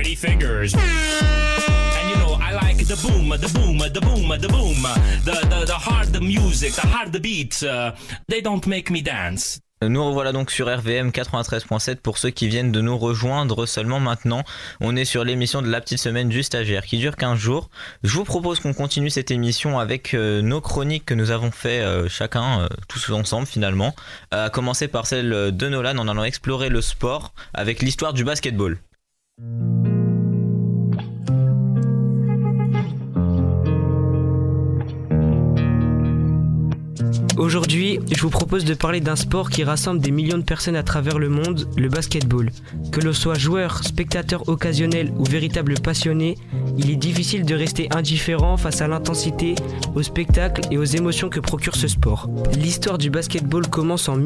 pretty fingers. And you know, I like the boom, the boom, the boom, the boom, the hard music, the hard beat. They don't make me dance. Nous revoilà donc sur RVM 93.7 pour ceux qui viennent de nous rejoindre seulement maintenant. On est sur l'émission de la petite semaine du stagiaire qui dure 15 jours. Je vous propose qu'on continue cette émission avec nos chroniques que nous avons fait chacun, tous ensemble finalement. À commencer par celle de Nolan en allant explorer le sport avec l'histoire du basketball. Aujourd'hui, je vous propose de parler d'un sport qui rassemble des millions de personnes à travers le monde, le basketball. Que l'on soit joueur, spectateur occasionnel ou véritable passionné, il est difficile de rester indifférent face à l'intensité, au spectacle et aux émotions que procure ce sport. L'histoire du basketball commence en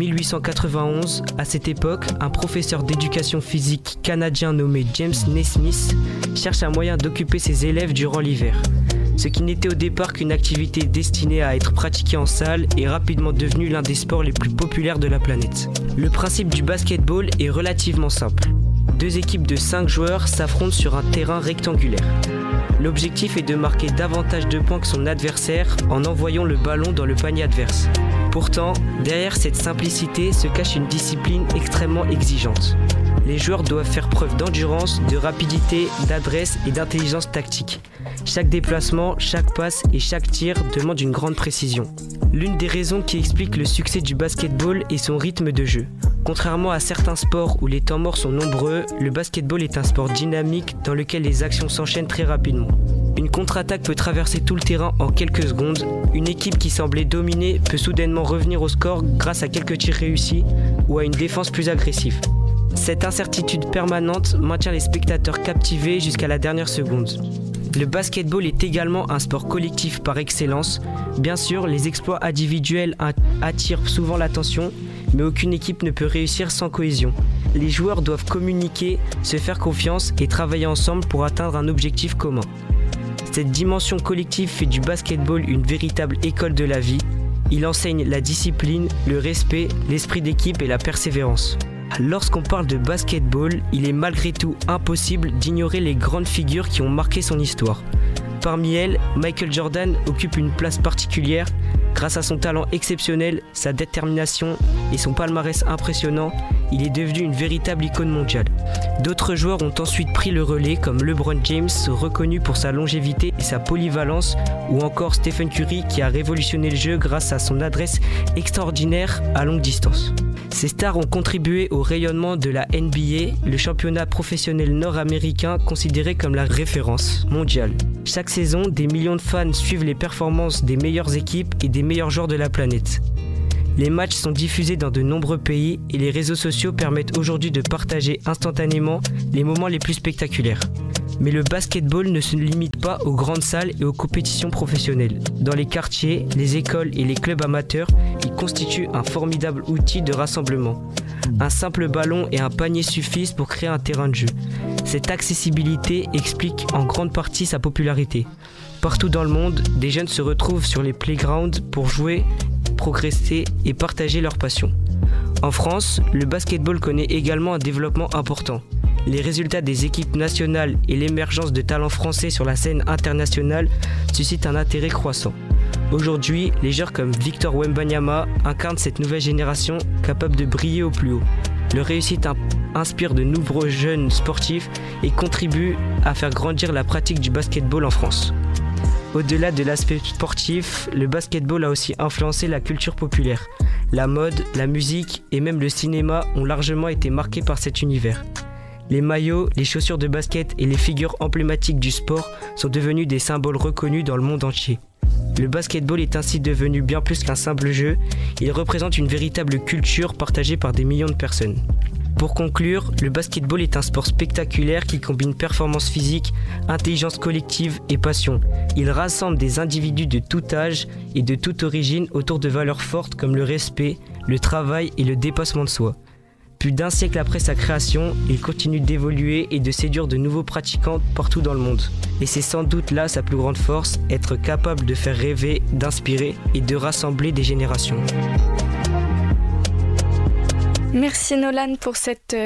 1891. À cette époque, un professeur d'éducation physique canadien nommé James Naismith cherche un moyen d'occuper ses élèves durant l'hiver. Ce qui n'était au départ qu'une activité destinée à être pratiquée en salle est rapidement devenu l'un des sports les plus populaires de la planète. Le principe du basketball est relativement simple. 2 équipes de 5 joueurs s'affrontent sur un terrain rectangulaire. L'objectif est de marquer davantage de points que son adversaire en envoyant le ballon dans le panier adverse. Pourtant, derrière cette simplicité se cache une discipline extrêmement exigeante. Les joueurs doivent faire preuve d'endurance, de rapidité, d'adresse et d'intelligence tactique. Chaque déplacement, chaque passe et chaque tir demandent une grande précision. L'une des raisons qui explique le succès du basketball est son rythme de jeu. Contrairement à certains sports où les temps morts sont nombreux, le basketball est un sport dynamique dans lequel les actions s'enchaînent très rapidement. Une contre-attaque peut traverser tout le terrain en quelques secondes. Une équipe qui semblait dominer peut soudainement revenir au score grâce à quelques tirs réussis ou à une défense plus agressive. Cette incertitude permanente maintient les spectateurs captivés jusqu'à la dernière seconde. Le basketball est également un sport collectif par excellence. Bien sûr, les exploits individuels attirent souvent l'attention, mais aucune équipe ne peut réussir sans cohésion. Les joueurs doivent communiquer, se faire confiance et travailler ensemble pour atteindre un objectif commun. Cette dimension collective fait du basketball une véritable école de la vie. Il enseigne la discipline, le respect, l'esprit d'équipe et la persévérance. Lorsqu'on parle de basketball, il est malgré tout impossible d'ignorer les grandes figures qui ont marqué son histoire. Parmi elles, Michael Jordan occupe une place particulière. Grâce à son talent exceptionnel, sa détermination et son palmarès impressionnant, il est devenu une véritable icône mondiale. D'autres joueurs ont ensuite pris le relais comme LeBron James, reconnu pour sa longévité et sa polyvalence, ou encore Stephen Curry qui a révolutionné le jeu grâce à son adresse extraordinaire à longue distance. Ces stars ont contribué au rayonnement de la NBA, le championnat professionnel nord-américain considéré comme la référence mondiale. Chaque saison, des millions de fans suivent les performances des meilleures équipes et des meilleurs joueurs de la planète. Les matchs sont diffusés dans de nombreux pays et les réseaux sociaux permettent aujourd'hui de partager instantanément les moments les plus spectaculaires. Mais le basketball ne se limite pas aux grandes salles et aux compétitions professionnelles. Dans les quartiers, les écoles et les clubs amateurs, il constitue un formidable outil de rassemblement. Un simple ballon et un panier suffisent pour créer un terrain de jeu. Cette accessibilité explique en grande partie sa popularité. Partout dans le monde, des jeunes se retrouvent sur les playgrounds pour jouer, progresser et partager leur passion. En France, le basketball connaît également un développement important. Les résultats des équipes nationales et l'émergence de talents français sur la scène internationale suscitent un intérêt croissant. Aujourd'hui, les joueurs comme Victor Wembanyama incarnent cette nouvelle génération capable de briller au plus haut. Leur réussite inspire de nombreux jeunes sportifs et contribue à faire grandir la pratique du basketball en France. Au-delà de l'aspect sportif, le basketball a aussi influencé la culture populaire. La mode, la musique et même le cinéma ont largement été marqués par cet univers. Les maillots, les chaussures de basket et les figures emblématiques du sport sont devenus des symboles reconnus dans le monde entier. Le basketball est ainsi devenu bien plus qu'un simple jeu, il représente une véritable culture partagée par des millions de personnes. Pour conclure, le basketball est un sport spectaculaire qui combine performance physique, intelligence collective et passion. Il rassemble des individus de tout âge et de toute origine autour de valeurs fortes comme le respect, le travail et le dépassement de soi. Plus d'un siècle après sa création, il continue d'évoluer et de séduire de nouveaux pratiquants partout dans le monde. Et c'est sans doute là sa plus grande force, être capable de faire rêver, d'inspirer et de rassembler des générations. Merci Nolan pour cette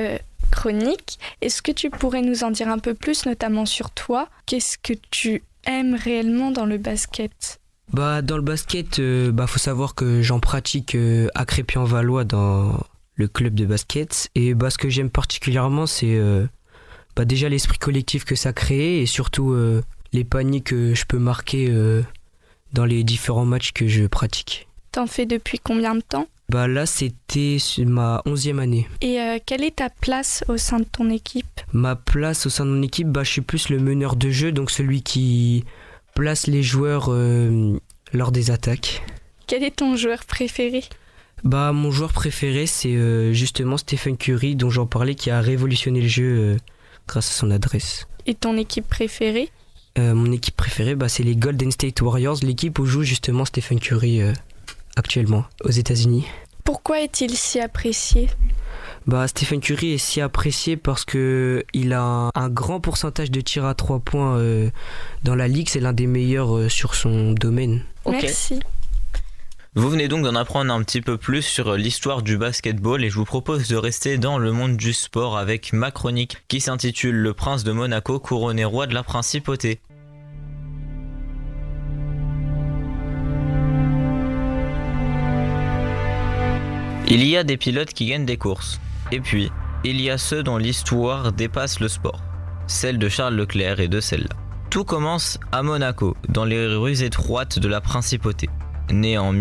chronique. Est-ce que tu pourrais nous en dire un peu plus, notamment sur toi ? Qu'est-ce que tu aimes réellement dans le basket ? Dans le basket, faut savoir que j'en pratique à Crépy-en-Valois dans le club de basket. Et ce que j'aime particulièrement, c'est déjà l'esprit collectif que ça crée et surtout les paniers que je peux marquer dans les différents matchs que je pratique. T'en fais depuis combien de temps ? Là, c'était ma 11e année. Et quelle est ta place au sein de ton équipe ? Ma place au sein de mon équipe, je suis plus le meneur de jeu, donc celui qui place les joueurs lors des attaques. Quel est ton joueur préféré ? Mon joueur préféré, c'est justement Stephen Curry, dont j'en parlais, qui a révolutionné le jeu grâce à son adresse. Et ton équipe préférée ? Mon équipe préférée, c'est les Golden State Warriors, l'équipe où joue justement Stephen Curry actuellement aux États-Unis. Pourquoi est-il si apprécié ? Stephen Curry est si apprécié parce que il a un grand pourcentage de tirs à 3 points dans la ligue. C'est l'un des meilleurs sur son domaine. Okay. Merci. Vous venez donc d'en apprendre un petit peu plus sur l'histoire du basketball et je vous propose de rester dans le monde du sport avec ma chronique qui s'intitule « Le prince de Monaco couronné roi de la principauté ». Il y a des pilotes qui gagnent des courses. Et puis, il y a ceux dont l'histoire dépasse le sport. Celle de Charles Leclerc et de celle-là. Tout commence à Monaco, dans les rues étroites de la principauté. Né en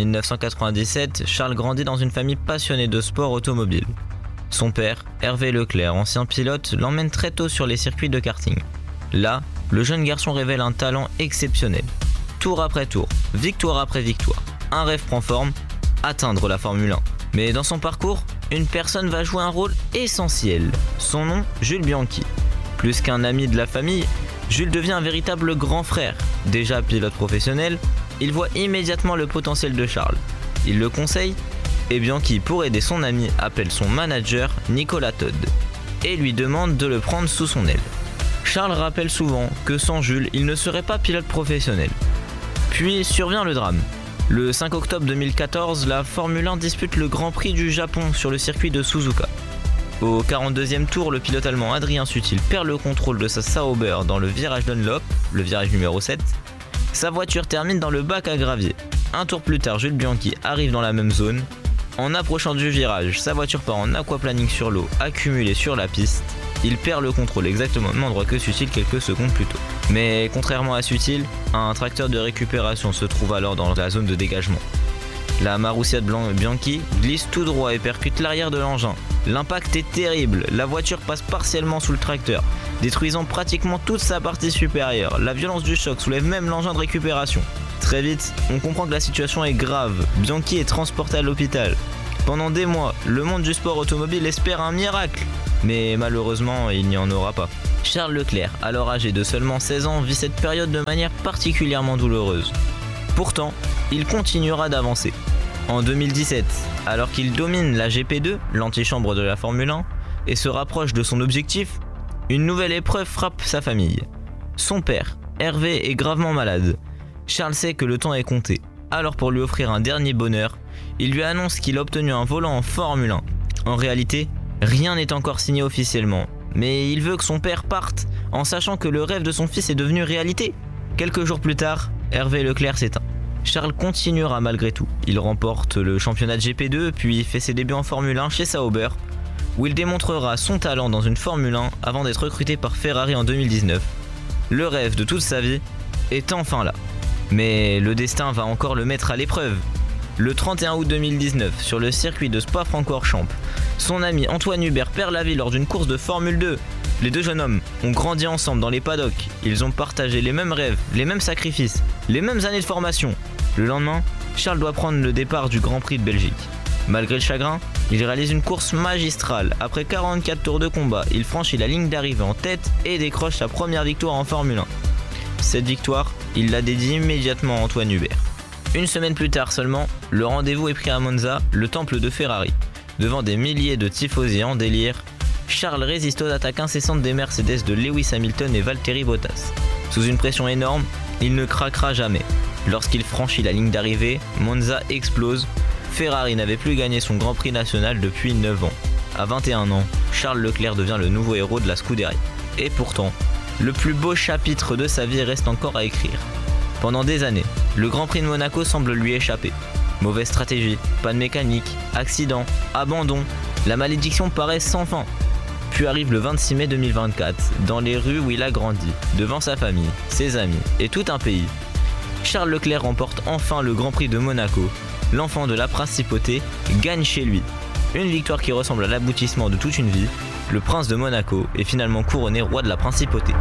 1997, Charles grandit dans une famille passionnée de sport automobile. Son père, Hervé Leclerc, ancien pilote, l'emmène très tôt sur les circuits de karting. Là, le jeune garçon révèle un talent exceptionnel. Tour après tour, victoire après victoire, un rêve prend forme, atteindre la Formule 1. Mais dans son parcours, une personne va jouer un rôle essentiel. Son nom, Jules Bianchi. Plus qu'un ami de la famille, Jules devient un véritable grand frère. Déjà pilote professionnel, il voit immédiatement le potentiel de Charles. Il le conseille et Bianchi, pour aider son ami, appelle son manager Nicolas Todd et lui demande de le prendre sous son aile. Charles rappelle souvent que sans Jules, il ne serait pas pilote professionnel. Puis survient le drame. Le 5 octobre 2014, la Formule 1 dispute le Grand Prix du Japon sur le circuit de Suzuka. Au 42e tour, le pilote allemand Adrien Sutil perd le contrôle de sa Sauber dans le virage Dunlop, le virage numéro 7. Sa voiture termine dans le bac à gravier. Un tour plus tard, Jules Bianchi arrive dans la même zone. En approchant du virage, sa voiture part en aquaplaning sur l'eau, accumulée sur la piste. Il perd le contrôle exactement au même endroit que Sutil quelques secondes plus tôt. Mais contrairement à Sutil, un tracteur de récupération se trouve alors dans la zone de dégagement. La Marussia de Bianchi glisse tout droit et percute l'arrière de l'engin. L'impact est terrible, la voiture passe partiellement sous le tracteur, détruisant pratiquement toute sa partie supérieure. La violence du choc soulève même l'engin de récupération. Très vite, on comprend que la situation est grave. Bianchi est transporté à l'hôpital. Pendant des mois, le monde du sport automobile espère un miracle. Mais malheureusement, il n'y en aura pas. Charles Leclerc, alors âgé de seulement 16 ans, vit cette période de manière particulièrement douloureuse. Pourtant, il continuera d'avancer. En 2017, alors qu'il domine la GP2, l'antichambre de la Formule 1, et se rapproche de son objectif, une nouvelle épreuve frappe sa famille. Son père, Hervé, est gravement malade. Charles sait que le temps est compté. Alors pour lui offrir un dernier bonheur, il lui annonce qu'il a obtenu un volant en Formule 1. En réalité, rien n'est encore signé officiellement, mais il veut que son père parte en sachant que le rêve de son fils est devenu réalité. Quelques jours plus tard, Hervé Leclerc s'éteint. Charles continuera malgré tout. Il remporte le championnat de GP2 puis fait ses débuts en Formule 1 chez Sauber, où il démontrera son talent dans une Formule 1 avant d'être recruté par Ferrari en 2019. Le rêve de toute sa vie est enfin là. Mais le destin va encore le mettre à l'épreuve. Le 31 août 2019, sur le circuit de Spa-Francorchamps, son ami Antoine Hubert perd la vie lors d'une course de Formule 2. Les deux jeunes hommes ont grandi ensemble dans les paddocks. Ils ont partagé les mêmes rêves, les mêmes sacrifices, les mêmes années de formation. Le lendemain, Charles doit prendre le départ du Grand Prix de Belgique. Malgré le chagrin, il réalise une course magistrale. Après 44 tours de combat, il franchit la ligne d'arrivée en tête et décroche sa première victoire en Formule 1. Cette victoire, il la dédie immédiatement à Antoine Hubert. Une semaine plus tard seulement, le rendez-vous est pris à Monza, le temple de Ferrari. Devant des milliers de tifosi en délire, Charles résiste aux attaques incessantes des Mercedes de Lewis Hamilton et Valtteri Bottas. Sous une pression énorme, il ne craquera jamais. Lorsqu'il franchit la ligne d'arrivée, Monza explose. Ferrari n'avait plus gagné son Grand Prix national depuis 9 ans. À 21 ans, Charles Leclerc devient le nouveau héros de la Scuderia. Et pourtant, le plus beau chapitre de sa vie reste encore à écrire. Pendant des années, le Grand Prix de Monaco semble lui échapper. Mauvaise stratégie, panne mécanique, accident, abandon, la malédiction paraît sans fin. Puis arrive le 26 mai 2024, dans les rues où il a grandi, devant sa famille, ses amis et tout un pays. Charles Leclerc remporte enfin le Grand Prix de Monaco. L'enfant de la principauté gagne chez lui. Une victoire qui ressemble à l'aboutissement de toute une vie. Le prince de Monaco est finalement couronné roi de la principauté.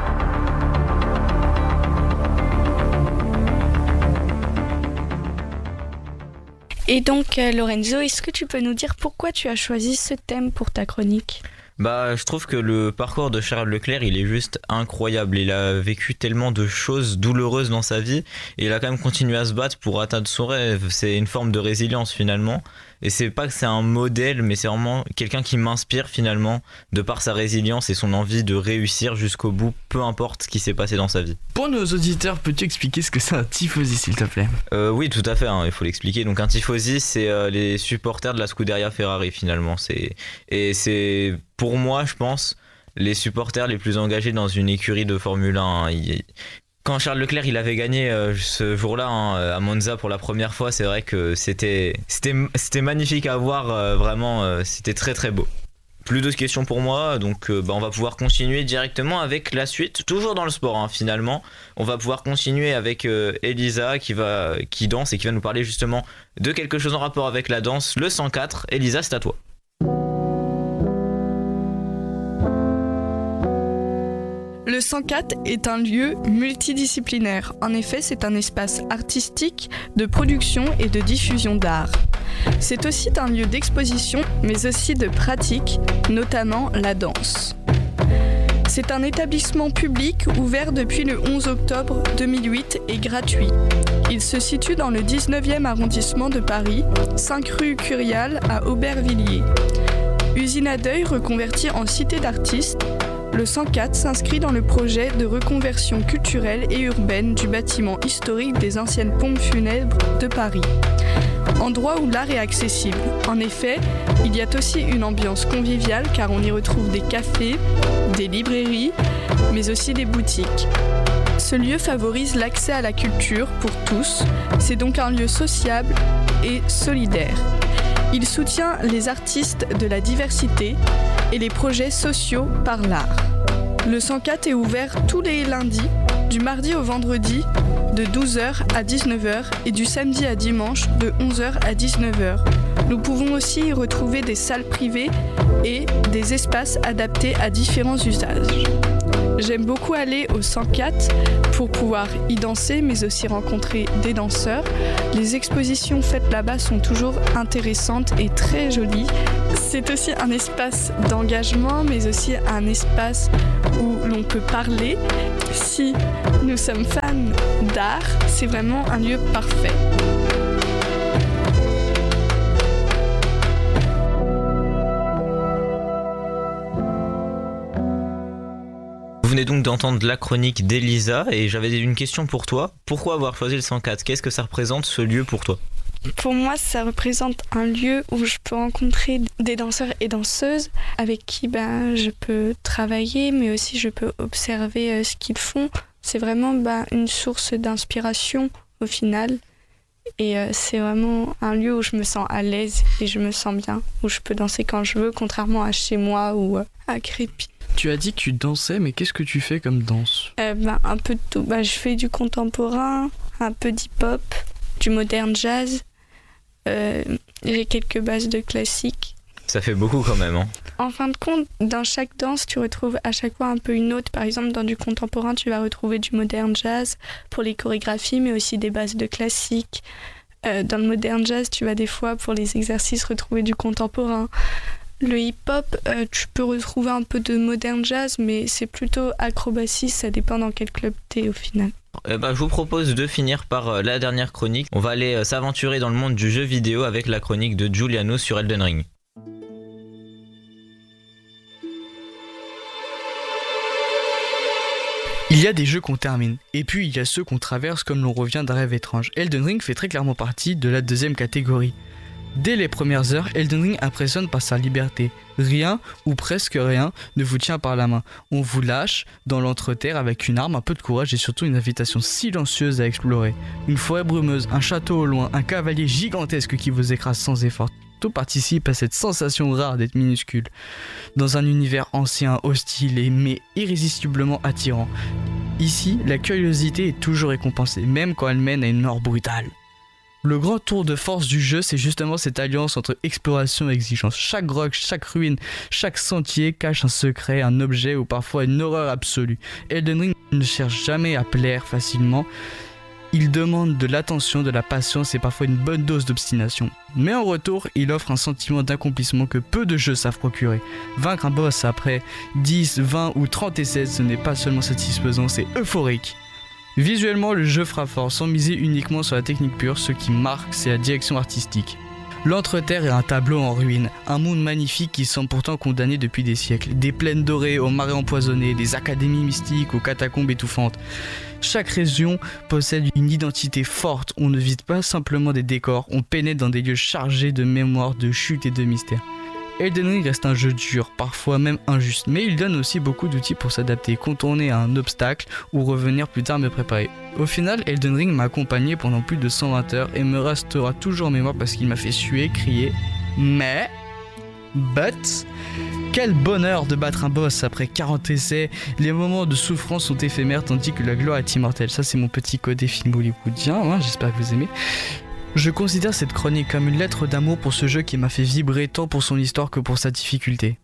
Et donc Lorenzo, est-ce que tu peux nous dire pourquoi tu as choisi ce thème pour ta chronique ? Je trouve que le parcours de Charles Leclerc, il est juste incroyable. Il a vécu tellement de choses douloureuses dans sa vie et il a quand même continué à se battre pour atteindre son rêve. C'est une forme de résilience finalement. Et c'est pas que c'est un modèle, mais c'est vraiment quelqu'un qui m'inspire finalement de par sa résilience et son envie de réussir jusqu'au bout, peu importe ce qui s'est passé dans sa vie. Pour nos auditeurs, peux-tu expliquer ce que c'est un tifosi, s'il te plaît ? Oui, tout à fait, il faut l'expliquer. Donc un tifosi, c'est les supporters de la Scuderia Ferrari finalement. C'est pour moi, je pense, les supporters les plus engagés dans une écurie de Formule 1. Quand Charles Leclerc il avait gagné ce jour-là à Monza pour la première fois, c'est vrai que c'était magnifique à voir, vraiment, c'était très très beau. Plus d'autres questions pour moi, donc on va pouvoir continuer directement avec la suite, toujours dans le sport finalement. On va pouvoir continuer avec Elisa qui danse et qui va nous parler justement de quelque chose en rapport avec la danse, le 104. Elisa, c'est à toi. Le 104 est un lieu multidisciplinaire. En effet, c'est un espace artistique, de production et de diffusion d'art. C'est aussi un lieu d'exposition, mais aussi de pratique, notamment la danse. C'est un établissement public ouvert depuis le 11 octobre 2008 et gratuit. Il se situe dans le 19e arrondissement de Paris, 5 rue Curial à Aubervilliers. Usine à deuil reconvertie en cité d'artistes, le 104 s'inscrit dans le projet de reconversion culturelle et urbaine du bâtiment historique des anciennes pompes funèbres de Paris. Endroit où l'art est accessible. En effet, il y a aussi une ambiance conviviale car on y retrouve des cafés, des librairies, mais aussi des boutiques. Ce lieu favorise l'accès à la culture pour tous. C'est donc un lieu sociable et solidaire. Il soutient les artistes de la diversité et les projets sociaux par l'art. Le 104 est ouvert tous les lundis, du mardi au vendredi, de 12h à 19h et du samedi à dimanche, de 11h à 19h. Nous pouvons aussi y retrouver des salles privées et des espaces adaptés à différents usages. J'aime beaucoup aller au 104 pour pouvoir y danser, mais aussi rencontrer des danseurs. Les expositions faites là-bas sont toujours intéressantes et très jolies. C'est aussi un espace d'engagement, mais aussi un espace où l'on peut parler. Si nous sommes fans d'art, c'est vraiment un lieu parfait. Vous venez donc d'entendre la chronique d'Elisa et j'avais une question pour toi. Pourquoi avoir choisi le 104 ? Qu'est-ce que ça représente ce lieu pour toi ? Pour moi, ça représente un lieu où je peux rencontrer des danseurs et danseuses avec qui je peux travailler, mais aussi je peux observer ce qu'ils font. C'est vraiment une source d'inspiration au final. Et c'est vraiment un lieu où je me sens à l'aise et je me sens bien, où je peux danser quand je veux, contrairement à chez moi ou à Crépy. Tu as dit que tu dansais, mais qu'est-ce que tu fais comme danse ? Un peu de tout. Je fais du contemporain, un peu d'hip-hop, du modern jazz. J'ai quelques bases de classique. Ça fait beaucoup quand même. En fin de compte, dans chaque danse, tu retrouves à chaque fois un peu une autre. Par exemple, dans du contemporain, tu vas retrouver du modern jazz pour les chorégraphies, mais aussi des bases de classique. Dans le modern jazz, tu vas des fois, pour les exercices, retrouver du contemporain. Le hip-hop, tu peux retrouver un peu de modern jazz, mais c'est plutôt acrobatie, ça dépend dans quel club t'es au final. Je vous propose de finir par la dernière chronique. On va aller s'aventurer dans le monde du jeu vidéo avec la chronique de Giuliano sur Elden Ring. Il y a des jeux qu'on termine, et puis il y a ceux qu'on traverse comme l'on revient d'un rêve étrange. Elden Ring fait très clairement partie de la deuxième catégorie. Dès les premières heures, Elden Ring impressionne par sa liberté. Rien, ou presque rien, ne vous tient par la main. On vous lâche dans l'entreterre avec une arme, un peu de courage et surtout une invitation silencieuse à explorer. Une forêt brumeuse, un château au loin, un cavalier gigantesque qui vous écrase sans effort. Tout participe à cette sensation rare d'être minuscule. Dans un univers ancien, hostile mais irrésistiblement attirant. Ici, la curiosité est toujours récompensée, même quand elle mène à une mort brutale. Le grand tour de force du jeu, c'est justement cette alliance entre exploration et exigence. Chaque grotte, chaque ruine, chaque sentier cache un secret, un objet ou parfois une horreur absolue. Elden Ring ne cherche jamais à plaire facilement. Il demande de l'attention, de la patience et parfois une bonne dose d'obstination. Mais en retour, il offre un sentiment d'accomplissement que peu de jeux savent procurer. Vaincre un boss après 10, 20 ou 30 essais, ce n'est pas seulement satisfaisant, c'est euphorique. Visuellement, le jeu frappe fort, sans miser uniquement sur la technique pure, ce qui marque, c'est la direction artistique. L'Entreterre est un tableau en ruine, un monde magnifique qui semble pourtant condamné depuis des siècles. Des plaines dorées aux marais empoisonnés, des académies mystiques aux catacombes étouffantes. Chaque région possède une identité forte, on ne visite pas simplement des décors, on pénètre dans des lieux chargés de mémoire, de chute et de mystère. Elden Ring reste un jeu dur, parfois même injuste, mais il donne aussi beaucoup d'outils pour s'adapter, contourner un obstacle ou revenir plus tard me préparer. Au final, Elden Ring m'a accompagné pendant plus de 120 heures et me restera toujours en mémoire parce qu'il m'a fait suer, crier, quel bonheur de battre un boss après 40 essais, les moments de souffrance sont éphémères tandis que la gloire est immortelle. Ça c'est mon petit côté film hollywoodien, hein, j'espère que vous aimez. Je considère cette chronique comme une lettre d'amour pour ce jeu qui m'a fait vibrer tant pour son histoire que pour sa difficulté.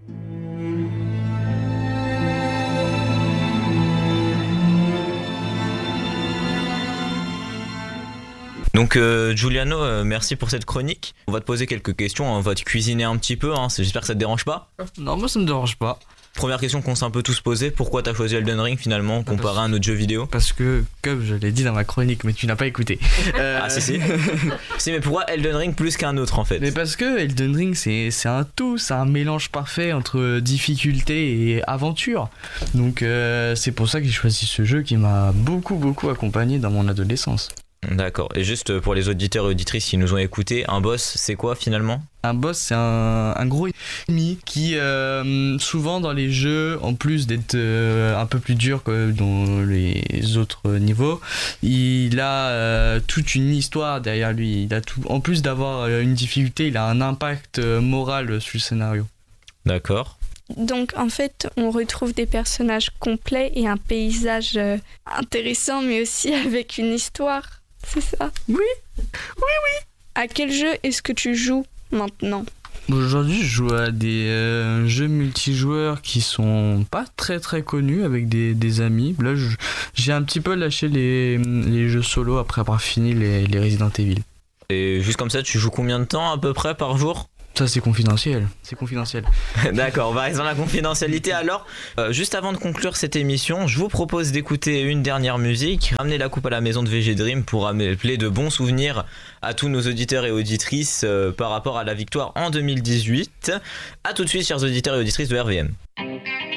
Donc Giuliano, merci pour cette chronique. On va te poser quelques questions, on va te cuisiner un petit peu, hein. J'espère que ça te dérange pas. Non, moi ça me dérange pas. Première question qu'on s'est un peu tous posée, pourquoi t'as choisi Elden Ring finalement comparé à un autre jeu vidéo? Parce que, comme je l'ai dit dans ma chronique, mais tu n'as pas écouté. Ah si. Si, mais pourquoi Elden Ring plus qu'un autre en fait? Mais parce que Elden Ring c'est un tout, c'est un mélange parfait entre difficulté et aventure. Donc c'est pour ça que j'ai choisi ce jeu qui m'a beaucoup accompagné dans mon adolescence. D'accord, et juste pour les auditeurs et auditrices qui nous ont écoutés, un boss c'est quoi finalement? Un boss c'est un gros ennemi qui souvent dans les jeux, en plus d'être un peu plus dur que dans les autres niveaux, il a toute une histoire derrière lui, il a tout, en plus d'avoir une difficulté, il a un impact moral sur le scénario. D'accord. Donc en fait, on retrouve des personnages complets et un paysage intéressant, mais aussi avec une histoire, c'est ça? Oui. À quel jeu est-ce que tu joues maintenant? Aujourd'hui, je joue à des jeux multijoueurs qui sont pas très connus avec des amis. Là, j'ai un petit peu lâché les jeux solo après avoir fini les Resident Evil. Et juste comme ça, tu joues combien de temps à peu près par jour? Ça c'est confidentiel. D'accord, on va rester dans la confidentialité alors. Juste avant de conclure cette émission, je vous propose d'écouter une dernière musique, ramener la coupe à la maison de VG Dream pour rappeler de bons souvenirs à tous nos auditeurs et auditrices par rapport à la victoire en 2018. A tout de suite chers auditeurs et auditrices de RVM.